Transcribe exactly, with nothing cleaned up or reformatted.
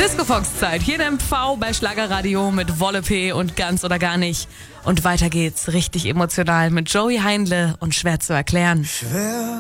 Disco Fox Zeit hier in M V bei Schlagerradio mit Wolle P und Ganz oder Gar nicht. Und weiter geht's richtig emotional mit Joey Heindle und Schwer zu erklären. Schwer